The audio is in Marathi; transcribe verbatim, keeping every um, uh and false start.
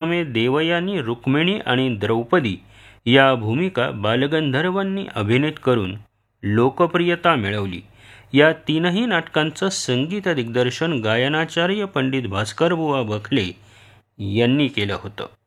त्याचप्रमाणे देवयानी रुक्मिणी आणि द्रौपदी या भूमिका बालगंधर्वांनी अभिनय करून लोकप्रियता मिळवली. या तीनही नाटकांचं संगीत दिग्दर्शन गायनाचार्य पंडित भास्करबुवा बखले यांनी केलं होतं.